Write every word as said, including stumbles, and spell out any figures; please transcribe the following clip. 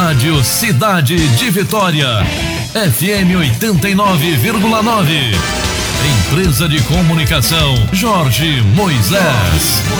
Rádio Cidade de Vitória, F M oitenta e nove vírgula nove. Empresa de Comunicação Jorge Moisés.